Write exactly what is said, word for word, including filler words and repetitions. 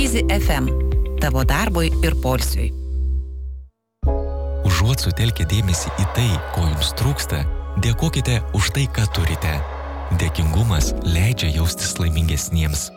Easy F M. Tavo darbui ir poilsiui. Užuot sutelkę dėmesį į tai, ko jums trūksta, dėkokite už tai, ką turite. Dėkingumas leidžia jaustis laimingesniems.